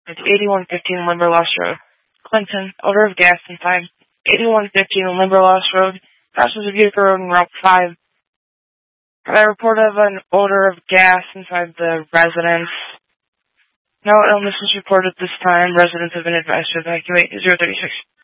It's 8115 Limberlost Road. Clinton, odor of gas inside 8115 Limberlost Road, crosses of Utica Road and Route 5. I report of an odor of gas inside the residence. No illness is reported at this time. Residents have been advised to evacuate 036.